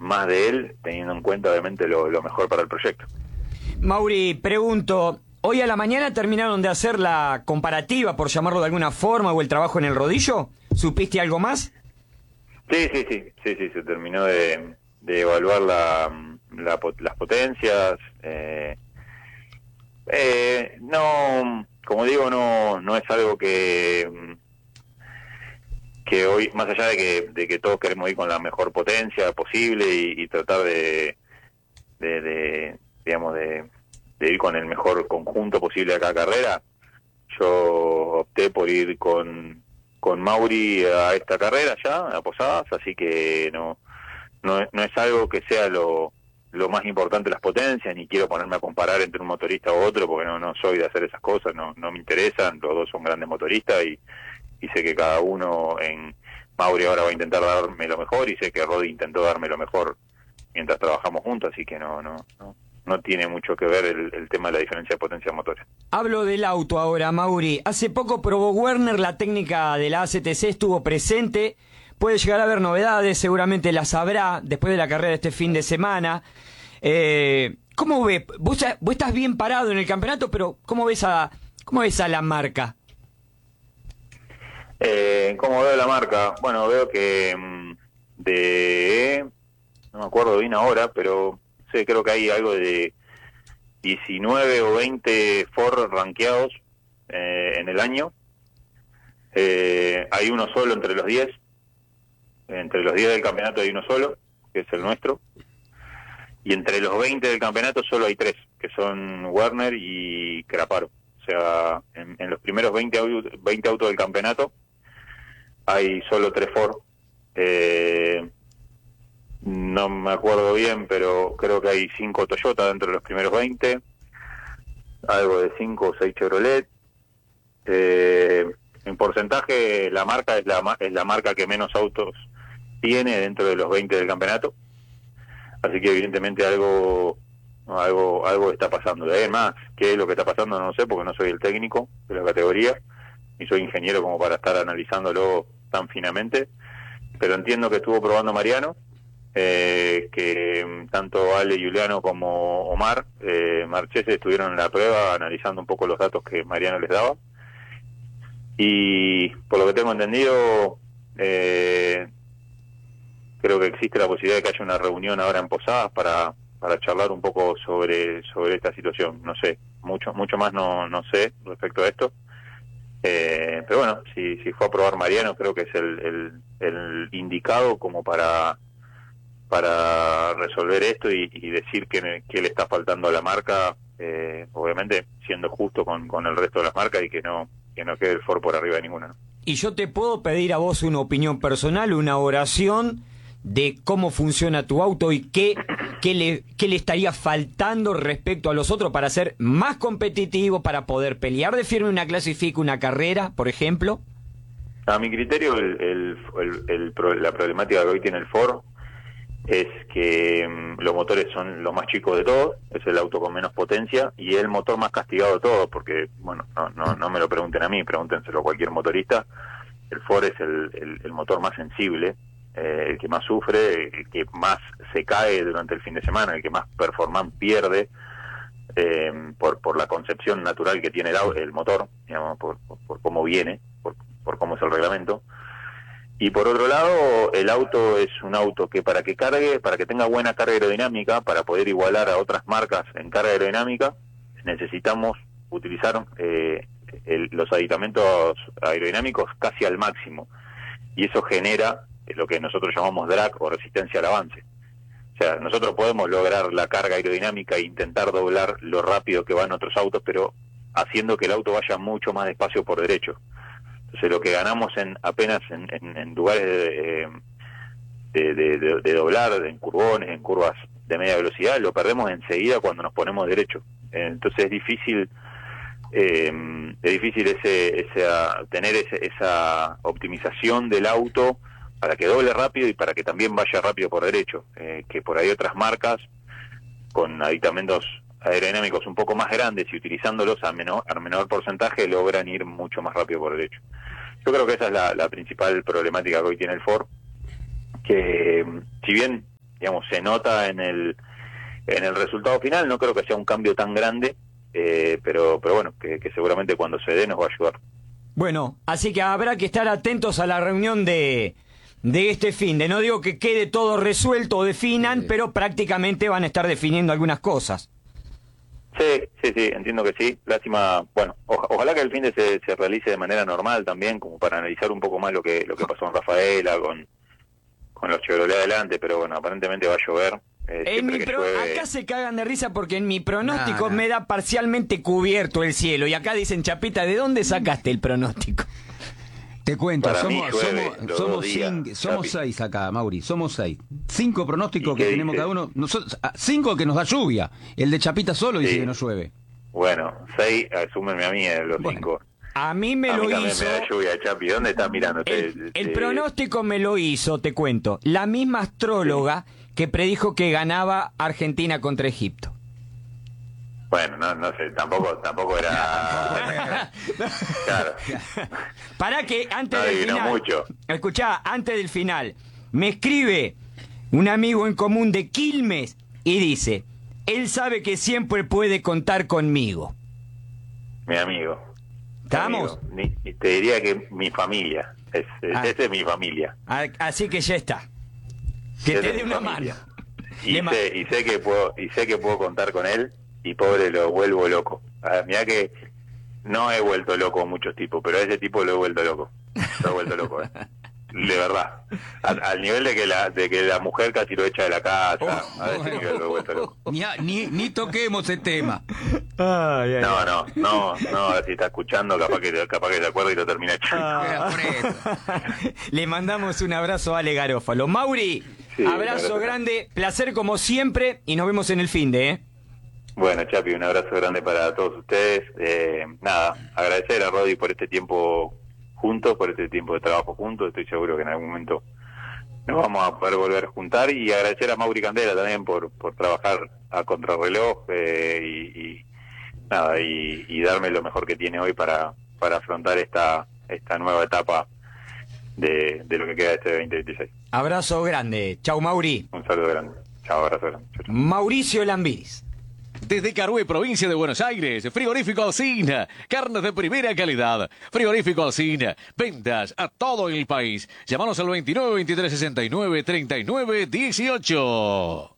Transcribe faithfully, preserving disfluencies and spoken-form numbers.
más de él, teniendo en cuenta obviamente lo, lo mejor para el proyecto. Mauri, pregunto, hoy a la mañana terminaron de hacer la comparativa, por llamarlo de alguna forma, o el trabajo en el rodillo. ¿Supiste algo más? Sí, sí, sí, sí, sí, se terminó de, de evaluar la, la, las potencias. Eh, eh, no, como digo, no, no es algo que que hoy, más allá de que, de que todos queremos ir con la mejor potencia posible y, y tratar de, de, de digamos, de, de ir con el mejor conjunto posible a cada carrera, yo opté por ir con, con Mauri a esta carrera ya, a Posadas, así que no, no, no es algo que sea lo, lo más importante las potencias, ni quiero ponerme a comparar entre un motorista u otro, porque no, no soy de hacer esas cosas, no, no me interesan, los dos son grandes motoristas y y sé que cada uno en Mauri ahora va a intentar darme lo mejor y sé que Rodi intentó darme lo mejor mientras trabajamos juntos, así que no no no, no tiene mucho que ver el, el tema de la diferencia de potencia de motores. Hablo del auto ahora, Mauri. Hace poco probó Werner, la técnica de la A C T C estuvo presente, puede llegar a haber novedades, seguramente las habrá después de la carrera de este fin de semana. Eh, ¿Cómo ves? Vos, vos estás bien parado en el campeonato, pero ¿cómo ves a, cómo ves a la marca? Eh, ¿Cómo veo la marca? Bueno, veo que de, no me acuerdo bien ahora, pero sí, creo que hay algo de diecinueve o veinte Ford rankeados eh, en el año. Eh, hay uno solo entre los diez. Entre los diez del campeonato hay uno solo, que es el nuestro. Y entre los veinte del campeonato solo hay tres, que son Werner y Craparo. O sea, en, en los primeros veinte, veinte autos del campeonato hay solo tres Ford. Eh, no me acuerdo bien, pero creo que hay cinco Toyota dentro de los primeros veinte. Algo de cinco o seis Chevrolet. Eh, en porcentaje, la marca es la, es la marca que menos autos tiene dentro de los veinte del campeonato. Así que evidentemente algo algo algo está pasando. Además, qué es lo que está pasando no sé, porque no soy el técnico de la categoría, ni soy ingeniero como para estar analizándolo tan finamente, pero entiendo que estuvo probando Mariano, eh, que tanto Ale Juliano como Omar eh, Marchese estuvieron en la prueba analizando un poco los datos que Mariano les daba, y por lo que tengo entendido, eh, creo que existe la posibilidad de que haya una reunión ahora en Posadas para para charlar un poco sobre sobre esta situación. No sé, mucho mucho más no no sé respecto a esto. Eh, pero bueno, si, si fue a probar Mariano, creo que es el, el, el indicado como para para resolver esto y, y decir que, que le está faltando a la marca, eh, obviamente siendo justo con, con el resto de las marcas y que no que no quede el Ford por arriba de ninguna, ¿no? Y yo te puedo pedir a vos una opinión personal, una oración de cómo funciona tu auto y qué, qué, le, qué le estaría faltando respecto a los otros para ser más competitivo, para poder pelear de firme una clasifica, una carrera, por ejemplo. A mi criterio, el, el, el, el, la problemática que hoy tiene el Ford es que um, los motores son los más chicos de todos, es el auto con menos potencia y el motor más castigado de todos, porque, bueno, no, no, no me lo pregunten a mí, pregúntenselo a cualquier motorista. El Ford es el, el, el motor más sensible, eh, el que más sufre, el que más se cae durante el fin de semana, el que más performance pierde, eh, por, por la concepción natural que tiene el, el motor, digamos, por, por, por cómo viene, por, por cómo es el reglamento. Y por otro lado, el auto es un auto que para que cargue, para que tenga buena carga aerodinámica, para poder igualar a otras marcas en carga aerodinámica, necesitamos utilizar eh, el, los aditamentos aerodinámicos casi al máximo. Y eso genera lo que nosotros llamamos drag o resistencia al avance. O sea, nosotros podemos lograr la carga aerodinámica e intentar doblar lo rápido que van otros autos, pero haciendo que el auto vaya mucho más despacio por derecho. Entonces lo que ganamos en apenas en, en, en lugares de, de, de, de, de doblar, en curvones, en curvas de media velocidad, lo perdemos enseguida cuando nos ponemos derecho. Entonces es difícil eh, es difícil ese, ese tener ese, esa optimización del auto para que doble rápido y para que también vaya rápido por derecho, eh, que por ahí otras marcas con aditamentos aerodinámicos un poco más grandes y utilizándolos a menor, a menor porcentaje logran ir mucho más rápido por derecho. Yo creo que esa es la, la principal problemática que hoy tiene el Ford, que si bien digamos, se nota en el en el resultado final. No creo que sea un cambio tan grande, eh, pero pero bueno, que, que seguramente cuando se dé nos va a ayudar. Bueno, así que habrá que estar atentos a la reunión de, de este fin de. No digo que quede todo resuelto o definan, sí, pero prácticamente van a estar definiendo algunas cosas. Sí, sí, sí, entiendo que sí. Lástima, bueno, o, ojalá que el fin de se, se realice de manera normal también, como para analizar un poco más lo que lo que pasó en Rafaela, con, con los Chevrolet adelante, pero bueno, aparentemente va a llover. Eh, en mi pro llueve... Acá se cagan de risa porque en mi pronóstico nah, nah. me da parcialmente cubierto el cielo. Y acá dicen, Chapita, ¿de dónde sacaste el pronóstico? Te cuento, Para somos, llueve somos, somos, días, cinco, somos Chapi. seis acá, Mauri, somos seis. Cinco pronósticos que tenemos dice? cada uno. Nosotros, cinco que nos da lluvia. El de Chapita solo dice Sí. que no llueve. Bueno, seis, asúmenme a mí eh, los Bueno. cinco. A mí me a lo mí también hizo... me da lluvia, Chapi. ¿Dónde estás mirando? El, Te- el te- pronóstico me lo hizo, te cuento, la misma astróloga que predijo que ganaba Argentina contra Egipto. Bueno, no, no sé, tampoco, tampoco era... Claro. Para que antes No del adivinó final, mucho. escuchá, antes del final, me escribe un amigo en común de Quilmes y dice, él sabe que siempre puede contar conmigo. Mi amigo. ¿Estamos? Mi amigo. Ni- te diría que mi familia. Es, es- Ah. Esa es mi familia. A- Así que ya está. Que Esa te es dé mi una familia. mano. Y Le ma- sé, y sé que puedo, y sé que puedo contar con él, y pobre lo vuelvo loco. Ah, mirá que no he vuelto loco a muchos tipos, pero a ese tipo lo he vuelto loco. Lo he vuelto loco, eh. De verdad. Al, al nivel de que la de que la mujer casi lo echa de la casa. Oh, a ese bueno. nivel lo he vuelto loco. Ni, a- ni, ni toquemos el tema. Ay, ay, No, ay. no, no, no, a ver si está escuchando, capaz que capaz que se acuerda y lo termina echando. Ah. Queda preso. Le mandamos un abrazo a Ale Garófalo. Mauri, Sí, abrazo abrazo. grande, placer como siempre y nos vemos en el fin de, ¿eh? Bueno, Chapi, un abrazo grande para todos ustedes. Eh, nada, agradecer a Rodi por este tiempo juntos, por este tiempo de trabajo juntos. Estoy seguro que en algún momento nos vamos a poder volver a juntar. Y agradecer a Mauri Candela también por, por trabajar a contrarreloj eh, y, y nada y, y darme lo mejor que tiene hoy para, para afrontar esta, esta nueva etapa de, de lo que queda de este veinte veintiséis. Abrazo grande. Chau, Mauri. Un saludo grande. Chao, abrazo grande. Chau, chau. Mauricio Lambiris. Desde Carué, provincia de Buenos Aires, Frigorífico Alsina, carnes de primera calidad. Frigorífico Alsina, ventas a todo el país. Llámanos al veintinueve, veintitrés, sesenta y nueve, treinta y nueve, dieciocho.